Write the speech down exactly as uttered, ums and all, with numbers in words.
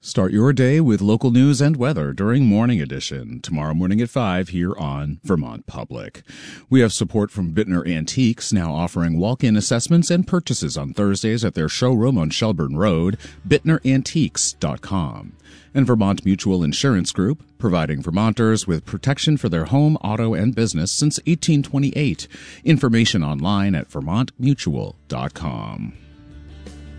Start your day with local news and weather during Morning Edition, tomorrow morning at five here on Vermont Public. We have support from Bittner Antiques, now offering walk-in assessments and purchases on Thursdays at their showroom on Shelburne Road, bittner antiques dot com. And Vermont Mutual Insurance Group, providing Vermonters with protection for their home, auto, and business since eighteen twenty-eight. Information online at vermont mutual dot com.